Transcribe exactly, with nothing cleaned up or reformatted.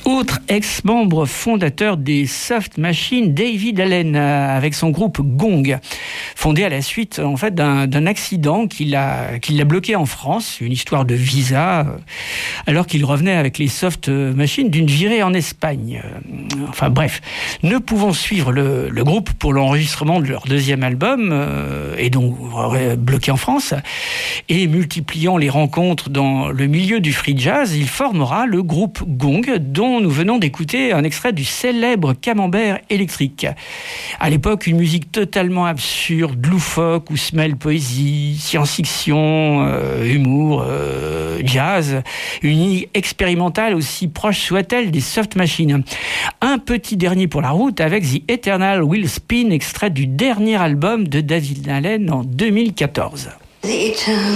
Autre ex-membre fondateur des Soft Machines, David Allen, avec son groupe Gong, fondé à la suite en fait d'un, d'un accident qui l'a, qui l'a bloqué en France, une histoire de visa, alors qu'il revenait avec les Soft Machines d'une virée en Espagne. Enfin bref, ne pouvant suivre le, le groupe pour l'enregistrement de leur deuxième album, euh, et donc bloqué en France, et multipliant les rencontres dans le milieu du free jazz, il formera le groupe Gong, dont nous venons d'écouter un extrait du célèbre Camembert électrique. À l'époque, une musique totalement absurde, loufoque, où se mêle poésie, science-fiction, euh, humour, euh, jazz, une ligne expérimentale aussi proche soit-elle des Soft Machines. Un petit dernier pour la route avec The Eternal Will Spin, extrait du dernier album de David Allen en deux mille quatorze.